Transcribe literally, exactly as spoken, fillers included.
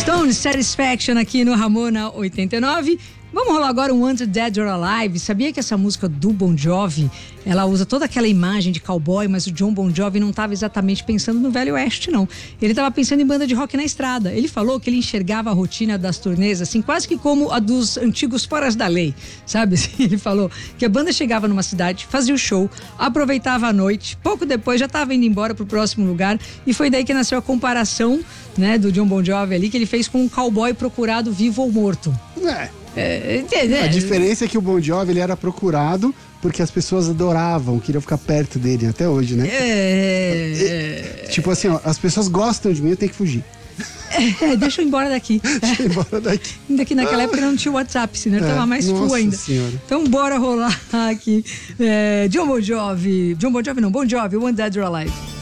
Stone Satisfaction aqui no Ramona oitenta e nove. Vamos rolar agora um Wanted Dead or Alive. Sabia que essa música do Bon Jovi, ela usa toda aquela imagem de cowboy, mas o John Bon Jovi não estava exatamente pensando no Velho Oeste, não. Ele estava pensando em banda de rock na estrada. Ele falou que ele enxergava a rotina das turnês, assim, quase que como a dos antigos Foras da Lei, sabe? Ele falou que a banda chegava numa cidade, fazia o show, aproveitava a noite, pouco depois já estava indo embora pro próximo lugar, e foi daí que nasceu a comparação, né, do John Bon Jovi ali, que ele fez com um cowboy procurado vivo ou morto. É. É, é, a diferença é que o Bon Jovi ele era procurado porque as pessoas adoravam, queriam ficar perto dele até hoje, né? É, é, tipo assim, ó, as pessoas gostam de mim, eu tenho que fugir. É, deixa eu ir embora daqui. Deixa eu ir embora daqui. Ainda que naquela época não tinha WhatsApp, senão ele é, tava mais full ainda. Senhora. Então bora rolar aqui. É, John Bon Jovi. John Bon Jovi não, Bon Jovi, One Dead or Alive.